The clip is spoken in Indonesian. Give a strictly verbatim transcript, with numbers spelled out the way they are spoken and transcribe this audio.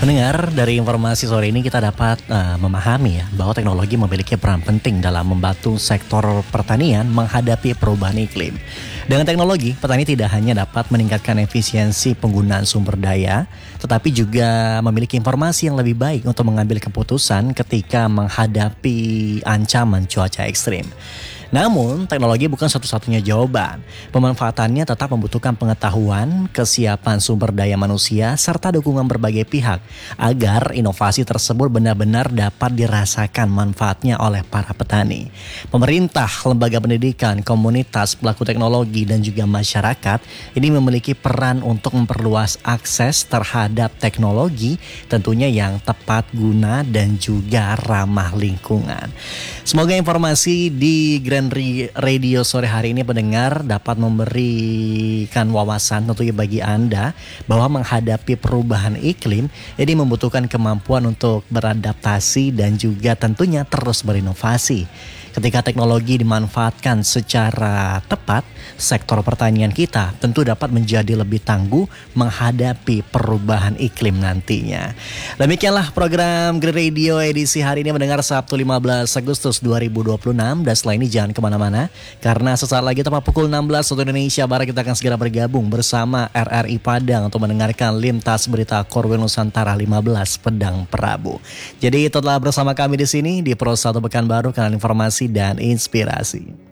Pendengar, dari informasi sore ini kita dapat uh, memahami ya bahwa teknologi memiliki peran penting dalam membantu sektor pertanian menghadapi perubahan iklim. Dengan teknologi, petani tidak hanya dapat meningkatkan efisiensi penggunaan sumber daya, tetapi juga memiliki informasi yang lebih baik untuk mengambil keputusan ketika menghadapi ancaman cuaca ekstrim. Namun, teknologi bukan satu-satunya jawaban. Pemanfaatannya tetap membutuhkan pengetahuan, kesiapan sumber daya manusia, serta dukungan berbagai pihak agar inovasi tersebut benar-benar dapat dirasakan manfaatnya oleh para petani. Pemerintah, lembaga pendidikan, komunitas, pelaku teknologi, dan juga masyarakat ini memiliki peran untuk memperluas akses terhadap teknologi tentunya yang tepat guna dan juga ramah lingkungan. Semoga informasi di Grand Radio sore hari ini pendengar dapat memberikan wawasan tentunya bagi Anda bahwa menghadapi perubahan iklim ini membutuhkan kemampuan untuk beradaptasi dan juga tentunya terus berinovasi. Ketika teknologi dimanfaatkan secara tepat, sektor pertanian kita tentu dapat menjadi lebih tangguh menghadapi perubahan iklim nantinya. Demikianlah program Green Radio edisi hari ini mendengar Sabtu lima belas Agustus dua ribu dua puluh enam. Dan setelah ini jangan kemana-mana, karena sesaat lagi tepat pukul enam belas waktu Indonesia Barat kita akan segera bergabung bersama R R I Padang untuk mendengarkan Lintas Berita Korwil Nusantara lima belas Pedang Prabu. Jadi tetaplah bersama kami di sini di Pro satu Pekanbaru, kanal informasi dan inspirasi.